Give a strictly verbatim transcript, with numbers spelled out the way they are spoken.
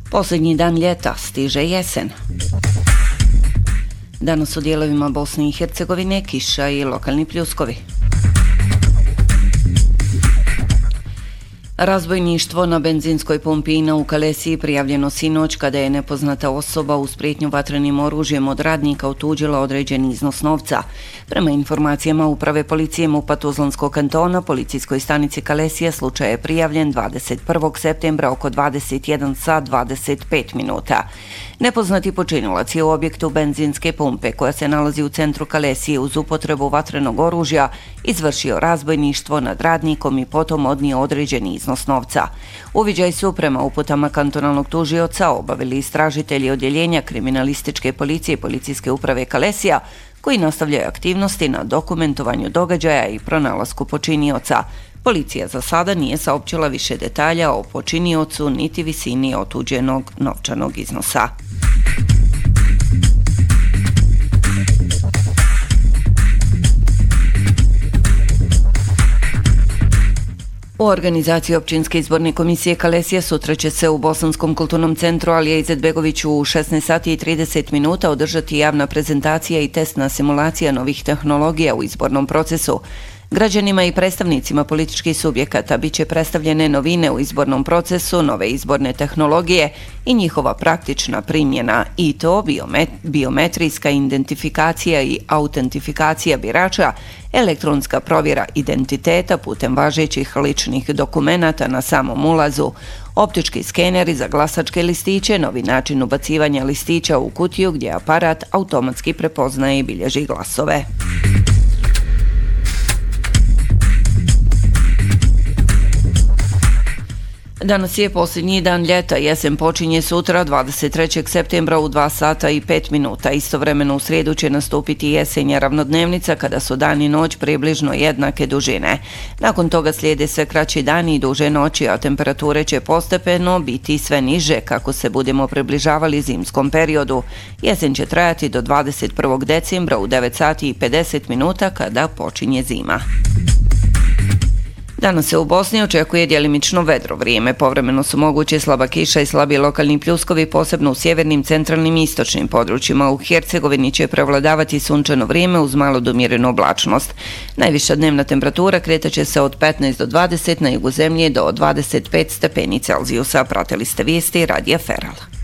Posljednji dan ljeta, stiže jesen. Danas u dijelovima Bosne i Hercegovine kiša i lokalni pljuskovi. Razbojništvo na benzinskoj pumpi na u Kalesiji prijavljeno sinoć kada je nepoznata osoba uz prijetnju vatrenim oružjem od radnika otuđila određeni iznos novca. Prema informacijama Uprave policije MUP-a Tuzlanskog kantona, policijskoj stanici Kalesija slučaj je prijavljen dvadeset prvog septembra oko dvadeset jedan sat dvadeset pet minuta. Nepoznati počinilac je u objektu benzinske pumpe koja se nalazi u centru Kalesije uz upotrebu vatrenog oružja izvršio razbojništvo nad radnikom i potom odnio određeni iznos novca. Uviđaj su prema uputama kantonalnog tužioca obavili istražitelji odjeljenja kriminalističke policije i policijske uprave Kalesija koji nastavljaju aktivnosti na dokumentovanju događaja i pronalasku počinioca. Policija za sada nije saopćila više detalja o počiniocu niti visini otuđenog novčanog iznosa. U organizaciji općinske izborne komisije Kalesija sutra će se u Bosanskom kulturnom centru Alija Izetbegoviću u šesnaest sati i trideset minuta održati javna prezentacija i testna simulacija novih tehnologija u izbornom procesu. Građanima i predstavnicima političkih subjekata biće predstavljene novine u izbornom procesu, nove izborne tehnologije i njihova praktična primjena, i to biomet, biometrijska identifikacija i autentifikacija birača, elektronska provjera identiteta putem važećih ličnih dokumenata na samom ulazu, optički skeneri za glasačke listiće, novi način ubacivanja listića u kutiju gdje aparat automatski prepoznaje i bilježi glasove. Danas je posljednji dan ljeta, jesen počinje sutra dvadeset trećeg septembra u dva sata i pet minuta. Istovremeno u srijedu će nastupiti jesenja ravnodnevnica kada su dan i noć približno jednake dužine. Nakon toga slijede sve kraći dani i duže noći, a temperature će postepeno biti sve niže kako se budemo približavali zimskom periodu. Jesen će trajati do dvadeset prvog decembra u devet sati i pedeset minuta kada počinje zima. Danas se u Bosni očekuje djelimično vedro vrijeme. Povremeno su moguće slaba kiša i slabi lokalni pljuskovi, posebno u sjevernim, centralnim i istočnim područjima. U Hercegovini će prevladavati sunčano vrijeme uz malo do umjerenu oblačnost. Najviša dnevna temperatura kretaće se od petnaest do dvadeset, na jugu zemlje do dvadeset pet stepeni Celzijusa. Pratili ste vijesti Radija Feral.